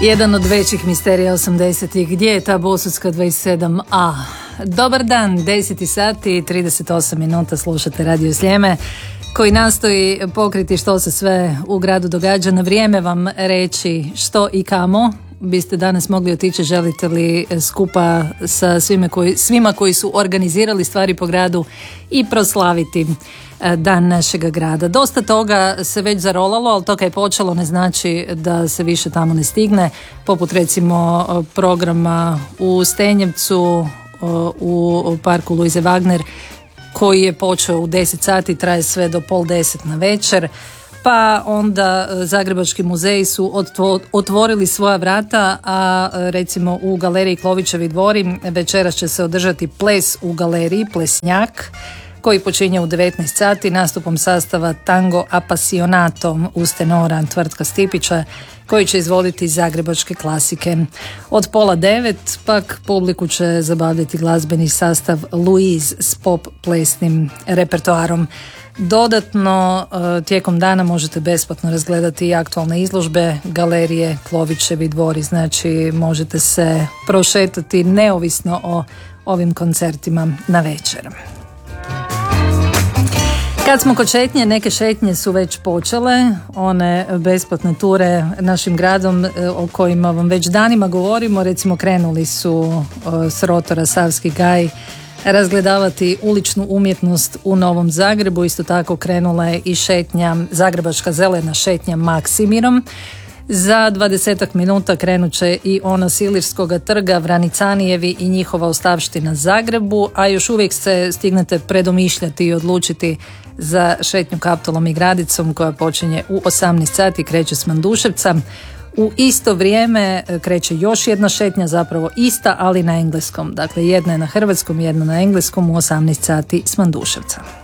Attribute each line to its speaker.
Speaker 1: Jedan od većih misterija 80-ih. Gdje je ta Bosutska 27a? Dobar dan, 10 sati i 38 minuta, slušate Radio Sljeme koji nastoji pokriti što se sve u gradu događa, na vrijeme vam reći što i kamo biste danas mogli otići, želite li skupa sa svima koji su organizirali stvari po gradu i proslaviti dan našega grada. Dosta toga se već zarolalo, ali to kad je počelo ne znači da se više tamo ne stigne, poput recimo programa u Stenjevcu u parku Luize Wagner koji je počeo u 10 sati, traje sve do 9:30 na večer. Pa onda Zagrebački muzeji su otvorili svoja vrata, a recimo u galeriji Klovićevi dvori večeras će se održati ples u galeriji, plesnjak, koji počinje u 19 sati nastupom sastava Tango Appassionato uz tenora Tvrtka Stipića, koji će izvoditi zagrebačke klasike. Od 8:30 pak publiku će zabavljati glazbeni sastav Louise s pop plesnim repertoarom. Dodatno, tijekom dana možete besplatno razgledati i aktualne izložbe galerije Klovićevi dvori, znači možete se prošetati neovisno o ovim koncertima na večer. Kad smo kod šetnje, neke šetnje su već počele, one besplatne ture našim gradom o kojima vam već danima govorimo, recimo krenuli su s rotora Savski gaj razgledavati uličnu umjetnost u Novom Zagrebu, isto tako krenula je i šetnja, zagrebačka zelena šetnja Maksimirom. Za 20 minuta krenut će i ona s Ilirskoga trga, Vranicanijevi i njihova ostavština Zagrebu, a još uvijek se stignete predomišljati i odlučiti za šetnju Kaptolom i Gradicom koja počinje u 18 sati, kreće s Manduševca. U isto vrijeme kreće još jedna šetnja, zapravo ista, ali na engleskom. Dakle, jedna je na hrvatskom, jedna na engleskom u 18 sati s Manduševca.